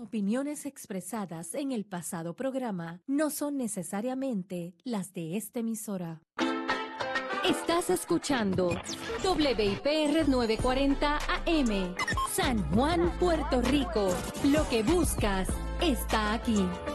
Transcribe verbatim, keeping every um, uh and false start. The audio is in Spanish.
opiniones expresadas en el pasado programa no son necesariamente las de esta emisora. Estás escuchando W I P R novecientos cuarenta A M, San Juan, Puerto Rico. Lo que buscas está aquí.